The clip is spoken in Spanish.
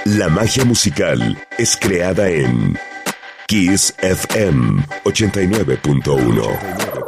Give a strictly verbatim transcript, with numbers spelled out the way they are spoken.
La magia musical es creada en Kiss F M ochenta y nueve punto uno.